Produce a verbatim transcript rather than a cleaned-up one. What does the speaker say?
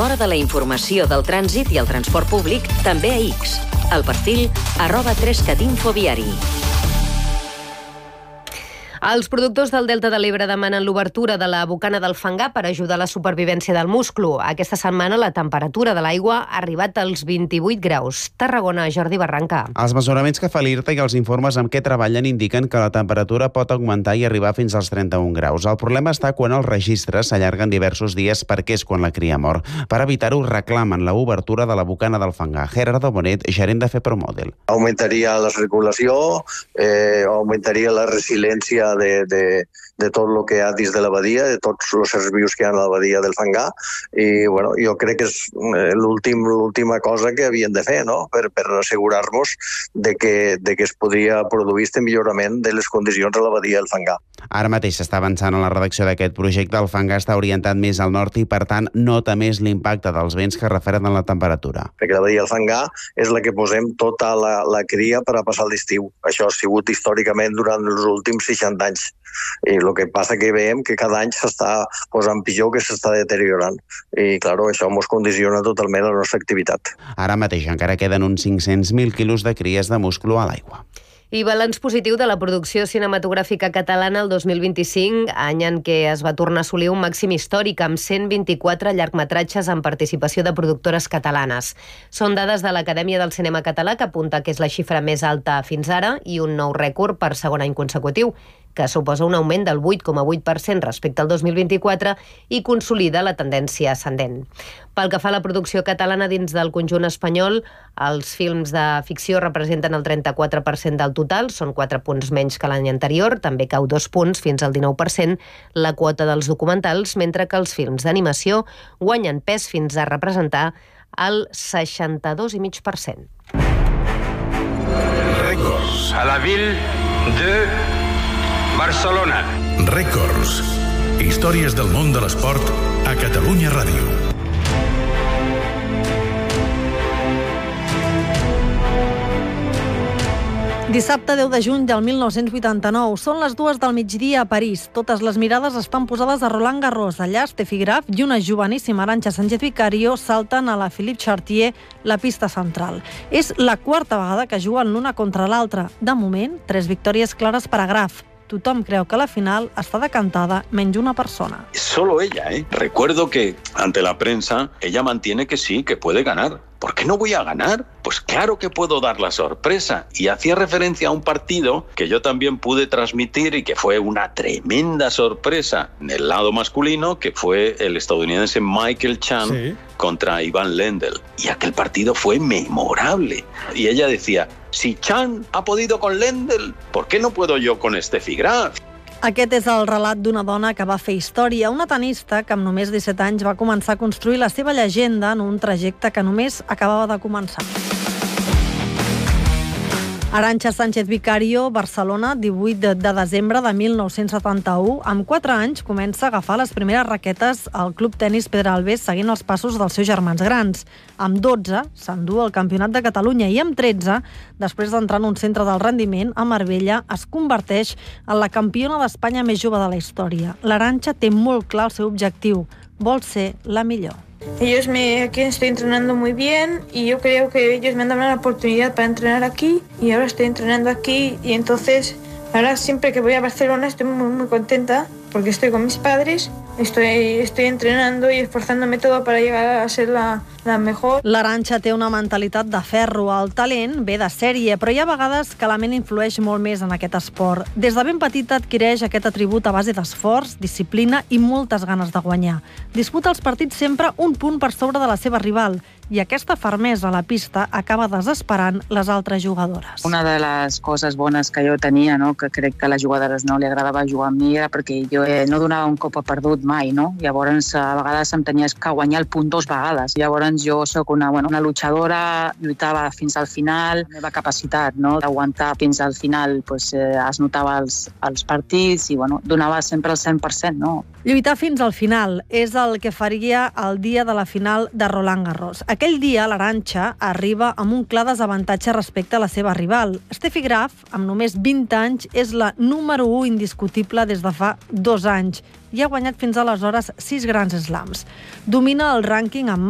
l'última hora de la informació del trànsit i el transport públic també a X. El perfil arroba tres cat info viari. Els productors del Delta de l'Ebre demanen l'obertura de la bocana del Fangar per ajudar a la supervivència del musclo. Aquesta setmana la temperatura de l'aigua ha arribat als vint-i-vuit graus. Tarragona, Jordi Barranca. Els mesuraments que fa l'IRTA i els informes amb què treballen indiquen que la temperatura pot augmentar i arribar fins als trenta-un graus. El problema està quan els registres s'allarguen diversos dies perquè és quan la cria mor. Per evitar-ho, reclamen la obertura de la bocana del Fangar. Gerardo Bonet, gerent de FEPROMODEL. Augmentaria la circulació, eh, augmentaria la resiliència De, de, de tot el que hi ha dins de l'abadia, de tots els serveis vius que hi ha a l'abadia del Fangar, i bueno, jo crec que és l'últim, l'última cosa que havien de fer, no? per, per assegurar-nos de que, de que es podria produir este millorament de les condicions a l'abadia del Fangar. Ara mateix s'està avançant en la redacció d'aquest projecte. El Fangar està orientat més al nord i, per tant, nota més l'impacte dels vents que refreden la temperatura. Perquè l'abadia del Fangar és la que posem tota la, la cria per a passar l'estiu. Això ha sigut històricament durant els últims seixanta anys. I el que passa que veiem que cada any s'està posant pitjor, que s'està deteriorant. I, clar, això ens condiciona totalment la nostra activitat. Ara mateix encara queden uns cinc-cents mil quilos de cries de musclo a l'aigua. I balanç positiu de la producció cinematogràfica catalana el dos mil vint-i-cinc, any en què es va tornar a assolir un màxim històric amb cent vint-i-quatre llargmetratges amb participació de productores catalanes. Són dades de l'Acadèmia del Cinema Català, que apunta que és la xifra més alta fins ara i un nou rècord per segon any consecutiu, que suposa un augment del vuit coma vuit per cent respecte al dos mil vint-i-quatre i consolida la tendència ascendent. Pel que fa a la producció catalana dins del conjunt espanyol, els films de ficció representen el trenta-quatre per cent del total, són quatre punts menys que l'any anterior, també cau dos punts fins al dinou per cent la quota dels documentals, mentre que els films d'animació guanyen pes fins a representar el seixanta-dos coma cinc per cent. Records a la ville de Barcelona. Records. Històries del món de l'esport a Catalunya Ràdio. Dissabte deu de juny del mil nou-cents vuitanta-nou. Són les dues del migdia a París. Totes les mirades estan posades a Roland Garros. Allà, Steffi Graf i una joveníssima Arantxa Sánchez Vicario salten a la Philippe Chartier, la pista central. És la quarta vegada que juguen l'una contra l'altra. De moment, tres victòries clares per a Graf. Tothom creu que la final està decantada, menys una persona. Solo ella, ¿eh? Recuerdo que ante la prensa ella mantiene que sí, que puede ganar. ¿Por qué no voy a ganar? Pues claro que puedo dar la sorpresa. Y hacía referencia a un partido que yo también pude transmitir y que fue una tremenda sorpresa en el lado masculino, que fue el estadounidense Michael Chan sí. contra Ivan Lendl. Y aquel partido fue memorable. Y ella decía, si Chan ha podido con Lendl, ¿por qué no puedo yo con Steffi Graf? Aquest és el relat d'una dona que va fer història, una tenista que amb només disset anys va començar a construir la seva llegenda en un trajecte que només acabava de començar. Arantxa Sánchez Vicario, Barcelona, divuit de desembre de mil nou-cents setanta-u. Amb quatre anys comença a agafar les primeres raquetes al Club Tenis Pedralbes seguint els passos dels seus germans grans. Amb dotze s'endú el Campionat de Catalunya i amb tretze, després d'entrar en un centre del rendiment a Marbella, es converteix en la campiona d'Espanya més jove de la història. L'Arantxa té molt clar el seu objectiu, vol ser la millor. Ellos me aquí estoy entrenando muy bien y yo creo que ellos me han dado la oportunidad para entrenar aquí y ahora estoy entrenando aquí y entonces ahora siempre que voy a Barcelona estoy muy muy contenta porque estoy con mis padres, estoy, estoy entrenando y esforzándome todo para llegar a ser la, la mejor. L'Arantxa té una mentalitat de ferro, el talent ve de sèrie, però hi ha vegades que la ment influeix molt més en aquest esport. Des de ben petita adquireix aquest atribut a base d'esforç, disciplina i moltes ganes de guanyar. Disputa els partits sempre un punt per sobre de la seva rival i aquesta fermesa a la pista acaba desesperant les altres jugadores. Una de les coses bones que jo tenia, no, que crec que a les jugadores no li agradava jugar amb mi, era perquè jo eh, no donava un cop a perdut mai, no? Llavors, a vegades em tenies que guanyar el punt dos vegades. Llavors, jo sóc una, bueno, una luchadora, lluitava fins al final. La meva capacitat, no, d'aguantar fins al final pues, eh, es notava als, als partits i bueno, donava sempre el cent per cent, no? Lluitar fins al final és el que faria el dia de la final de Roland Garros. Aquell dia, l'Arantxa arriba amb un clar desavantatge respecte a la seva rival. Steffi Graf, amb només vint anys, és la número u indiscutible des de fa dos anys i ha guanyat fins aleshores sis grans slams. Domina el rànquing amb